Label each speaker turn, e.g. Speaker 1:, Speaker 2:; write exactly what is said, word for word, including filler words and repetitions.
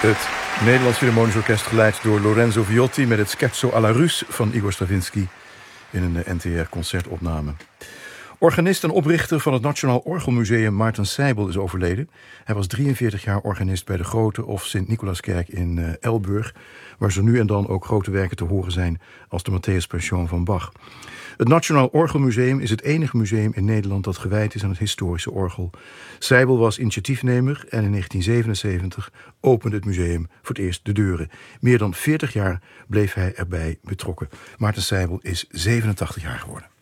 Speaker 1: Het Nederlands Philharmonisch Orkest geleid door Lorenzo Viotti met het Scherzo alla Russe van Igor Stravinsky in een N T R-concertopname. Organist en oprichter van het Nationaal Orgelmuseum Maarten Seibel is overleden. Hij was drieënveertig jaar organist bij de Grote of Sint-Nicolaaskerk in uh, Elburg, waar zo nu en dan ook grote werken te horen zijn als de Matthäus Passion van Bach. Het Nationaal Orgelmuseum is het enige museum in Nederland dat gewijd is aan het historische orgel. Seibel was initiatiefnemer en in negentien zevenenzeventig opende het museum voor het eerst de deuren. Meer dan veertig jaar bleef hij erbij betrokken. Maarten Seibel is zevenentachtig jaar geworden.